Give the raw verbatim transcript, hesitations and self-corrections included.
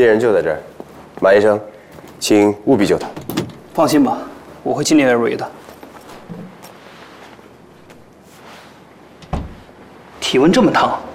病人就在这儿，马医生，请务必救他。 放心吧，我会尽力而为的。体温这么烫。